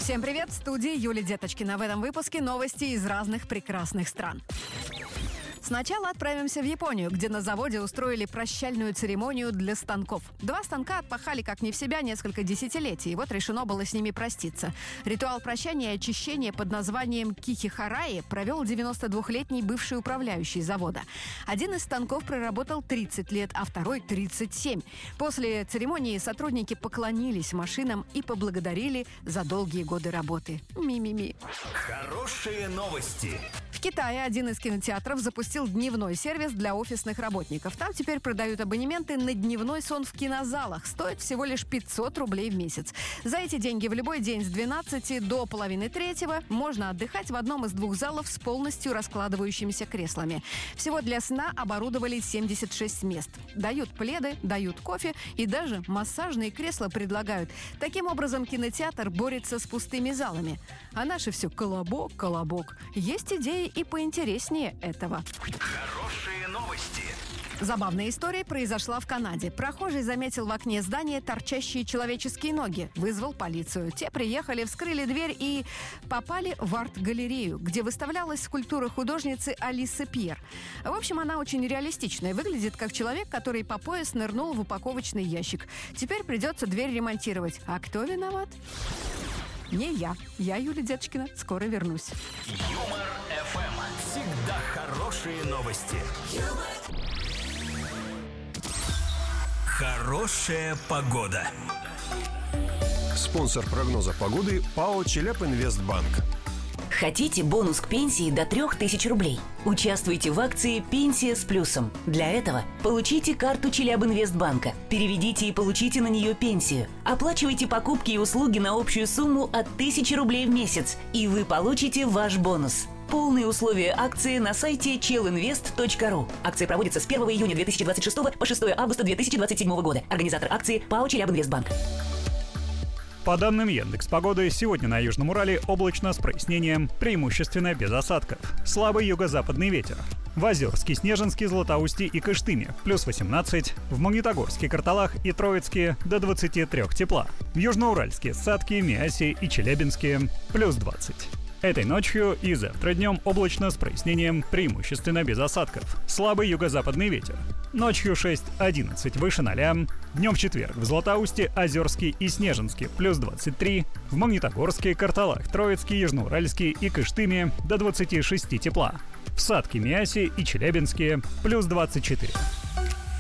Всем привет, в студии Юлия Деточкина. В этом выпуске новости из разных прекрасных стран. Сначала отправимся в Японию, где на заводе устроили прощальную церемонию для станков. 2 станка отпахали как не в себя несколько десятилетий, и вот решено было с ними проститься. Ритуал прощания и очищения под названием кихихараи провел 92-летний бывший управляющий завода. Один из станков проработал 30 лет, а второй — 37. После церемонии сотрудники поклонились машинам и поблагодарили за долгие годы работы. Ми-ми-ми. Хорошие новости. В Китае один из кинотеатров запустил дневной сервис для офисных работников. Там теперь продают абонементы на дневной сон в кинозалах. Стоит всего лишь 500 рублей в месяц. За эти деньги в любой день с 12 до половины третьего можно отдыхать в одном из 2 залов с полностью раскладывающимися креслами. Всего для сна оборудовали 76 мест. Дают пледы, дают кофе и даже массажные кресла предлагают. Таким образом, кинотеатр борется с пустыми залами. А наши все колобок, колобок. Есть идеи и поинтереснее этого. Хорошие новости. Забавная история произошла в Канаде. Прохожий заметил в окне здания торчащие человеческие ноги. Вызвал полицию. Те приехали, вскрыли дверь и попали в арт-галерею, где выставлялась скульптура художницы Алисы Пьер. В общем, она очень реалистичная. Выглядит как человек, который по пояс нырнул в упаковочный ящик. Теперь придется дверь ремонтировать. А кто виноват? Не я. Я Юлия Деточкина. Скоро вернусь. Юмор ФМ. Всегда хорошие новости. Хорошая погода. Спонсор прогноза погоды — ПАО «Челябинвестбанк». Хотите бонус к пенсии до 3000 рублей? Участвуйте в акции «Пенсия с плюсом». Для этого получите карту Челябинвестбанка, переведите и получите на нее пенсию. Оплачивайте покупки и услуги на общую сумму от 1000 рублей в месяц, и вы получите ваш бонус. Полные условия акции на сайте chelinvest.ru. Акция проводится с 1 июня 2026 по 6 августа 2027 года. Организатор акции ПАО «Челябинвестбанк». По данным Яндекс.Погоды, сегодня на Южном Урале облачно с прояснением, преимущественно без осадков. Слабый юго-западный ветер. В Озерске, Снежинске, Златоусте и Кыштыме – плюс 18, в Магнитогорске, Карталах и Троицке – до 23 тепла. В Южноуральске, Сатке, Миасе и Челябинске – плюс 20. Этой ночью и завтра днем облачно с прояснением, преимущественно без осадков. Слабый юго-западный ветер. Ночью 6-11 выше 0. Днем в четверг в Златоусте, Озерске и Снежинске плюс 23. В Магнитогорске, Карталах, Троицке, Южноуральске и Кыштыме до 26 тепла. В Сатке, Миасе и Челябинске плюс 24.